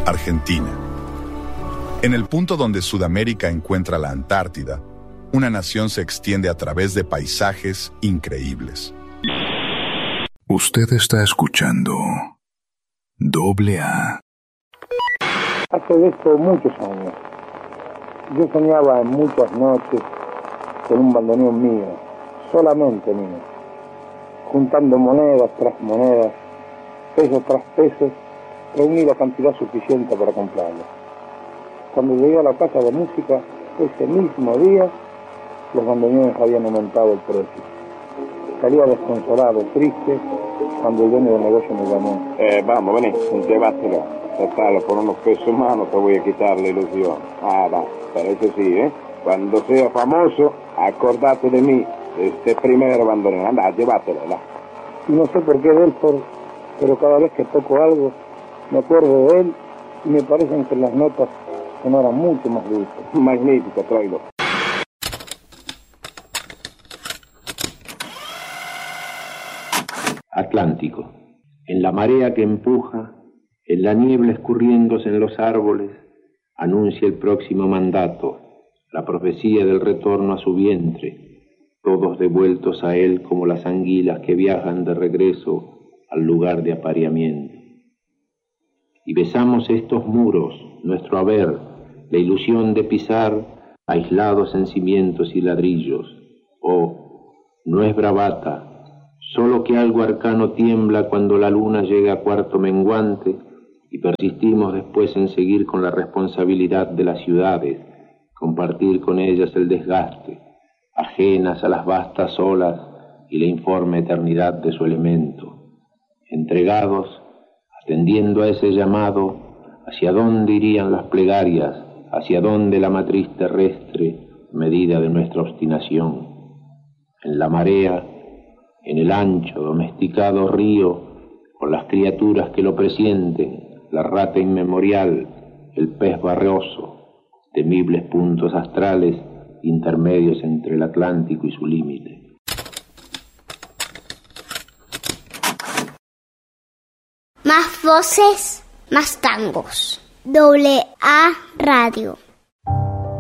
Argentina. En el punto donde Sudamérica encuentra la Antártida, una nación se extiende a través de paisajes increíbles. Usted está escuchando AA. Hace de esto muchos años. Yo soñaba en muchas noches con un bandoneón mío, solamente mío, juntando monedas tras monedas, pesos tras pesos, reuní la cantidad suficiente para comprarlo. Cuando llegué a la casa de música, ese mismo día, los bandoneones habían aumentado el precio. Salía desconsolado, triste, cuando el dueño del negocio me llamó. Vamos, vení, llévatelo. Tratalo por unos pesos más, no te voy a quitar la ilusión. Va, pero eso sí, cuando sea famoso, acordate de mí, este primer bandoneón. Anda, llévatelo, ¿verdad? Y no sé por qué de él, pero cada vez que toco algo, me acuerdo de él y me parecen que las notas sonaran mucho más dulces. Magnífico, tráelo. Atlántico. En la marea que empuja, en la niebla escurriéndose en los árboles, anuncia el próximo mandato, la profecía del retorno a su vientre, todos devueltos a él como las anguilas que viajan de regreso al lugar de apareamiento. Y besamos estos muros, nuestro haber, la ilusión de pisar, aislados en cimientos y ladrillos. Oh, no es bravata, solo que algo arcano tiembla cuando la luna llega a cuarto menguante y persistimos después en seguir con la responsabilidad de las ciudades, compartir con ellas el desgaste, ajenas a las vastas olas y la informe eternidad de su elemento, entregados, atendiendo a ese llamado, hacia dónde irían las plegarias, hacia dónde la matriz terrestre, medida de nuestra obstinación. En la marea, en el ancho, domesticado río, con las criaturas que lo presienten, la rata inmemorial, el pez barroso, temibles puntos astrales, intermedios entre el Atlántico y su límite. Más voces, más tangos. AA Radio.